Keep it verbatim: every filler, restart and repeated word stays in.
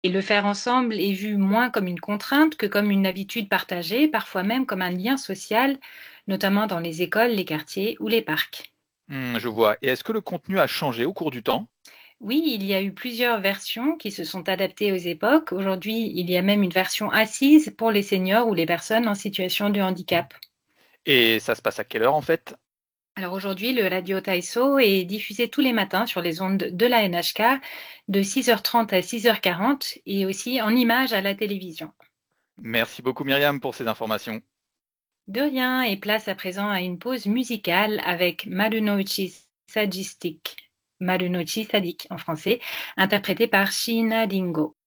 Et le faire ensemble est vu moins comme une contrainte que comme une habitude partagée, parfois même comme un lien social, notamment dans les écoles, les quartiers ou les parcs. Hmm, je vois. Et est-ce que le contenu a changé au cours du temps? Oui, il y a eu plusieurs versions qui se sont adaptées aux époques. Aujourd'hui, il y a même une version assise pour les seniors ou les personnes en situation de handicap. Et ça se passe à quelle heure en fait? Alors aujourd'hui, le Radio Taïso est diffusé tous les matins sur les ondes de la N H K de six heures trente à six heures quarante et aussi en images à la télévision. Merci beaucoup Myriam pour ces informations. De rien, et place à présent à une pause musicale avec Marunouchi Sadistic, Marunouchi Sadik en français, interprété par Sheena Dingo.